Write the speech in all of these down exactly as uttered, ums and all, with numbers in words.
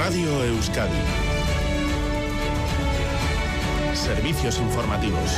Radio Euskadi. Servicios informativos.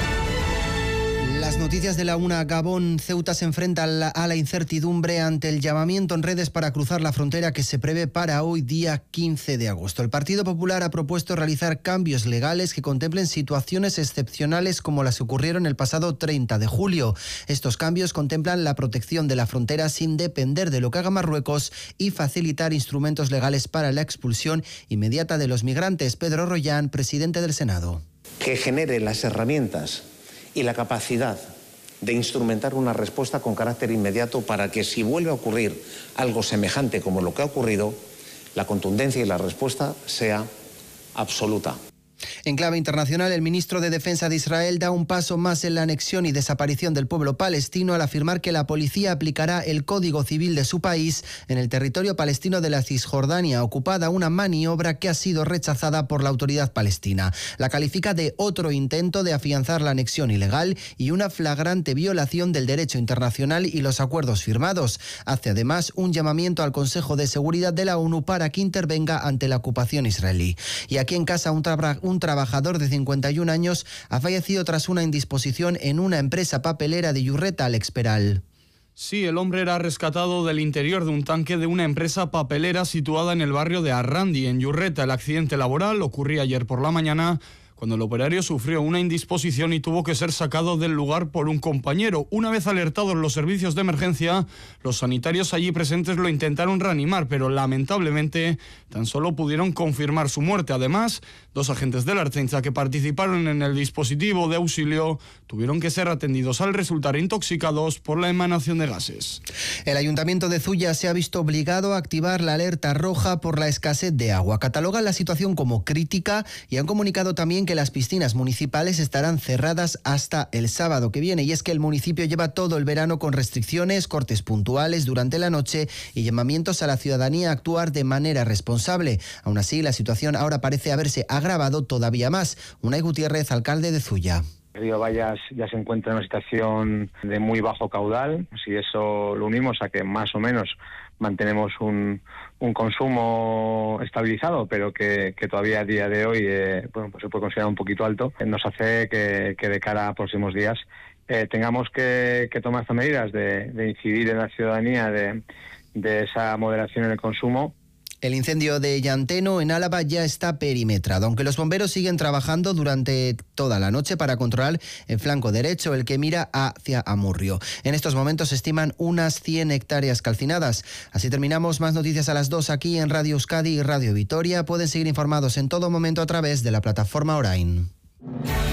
Las noticias de la una. Gabón. Ceuta se enfrenta a la, a la incertidumbre ante el llamamiento en redes para cruzar la frontera que se prevé para hoy, día quince de agosto. El Partido Popular ha propuesto realizar cambios legales que contemplen situaciones excepcionales como las que ocurrieron el pasado treinta de julio. Estos cambios contemplan la protección de la frontera sin depender de lo que haga Marruecos y facilitar instrumentos legales para la expulsión inmediata de los migrantes. Pedro Rollán, presidente del Senado. Que genere las herramientas y la capacidad de instrumentar una respuesta con carácter inmediato para que, si vuelve a ocurrir algo semejante como lo que ha ocurrido, la contundencia y la respuesta sea absoluta. En clave internacional, el ministro de Defensa de Israel da un paso más en la anexión y desaparición del pueblo palestino al afirmar que la policía aplicará el Código Civil de su país en el territorio palestino de la Cisjordania ocupada, una maniobra que ha sido rechazada por la autoridad palestina. La califica de otro intento de afianzar la anexión ilegal y una flagrante violación del derecho internacional y los acuerdos firmados. Hace además un llamamiento al Consejo de Seguridad de la ONU para que intervenga ante la ocupación israelí. Y aquí en casa, un trabajo Un trabajador de cincuenta y un años ha fallecido tras una indisposición en una empresa papelera de Yurreta, Alex Peral. Sí, el hombre era rescatado del interior de un tanque de una empresa papelera situada en el barrio de Arrandi, en Yurreta. El accidente laboral ocurría ayer por la mañana, cuando el operario sufrió una indisposición y tuvo que ser sacado del lugar por un compañero. Una vez alertados los servicios de emergencia, los sanitarios allí presentes lo intentaron reanimar, pero lamentablemente tan solo pudieron confirmar su muerte. Además, dos agentes de la Ertzaintza que participaron en el dispositivo de auxilio tuvieron que ser atendidos al resultar intoxicados por la emanación de gases. El Ayuntamiento de Zuya se ha visto obligado a activar la alerta roja por la escasez de agua. Catalogan la situación como crítica y han comunicado también que las piscinas municipales estarán cerradas hasta el sábado que viene. Y es que el municipio lleva todo el verano con restricciones, cortes puntuales durante la noche y llamamientos a la ciudadanía a actuar de manera responsable. Aún así, la situación ahora parece haberse agravado todavía más. Unai Gutiérrez, alcalde de Zuya. El río Bayas ya se encuentra en una situación de muy bajo caudal. Si eso lo unimos a que más o menos mantenemos un, un consumo estabilizado, pero que, que todavía a día de hoy eh, bueno, pues se puede considerar un poquito alto, nos hace que, que de cara a próximos días eh, tengamos que, que tomar estas medidas de, de incidir en la ciudadanía de, de esa moderación en el consumo. El incendio de Llanteno, en Álava, ya está perimetrado, aunque los bomberos siguen trabajando durante toda la noche para controlar el flanco derecho, el que mira hacia Amurrio. En estos momentos se estiman unas cien hectáreas calcinadas. Así terminamos. Más noticias a las dos aquí en Radio Euskadi y Radio Vitoria. Pueden seguir informados en todo momento a través de la plataforma Orain.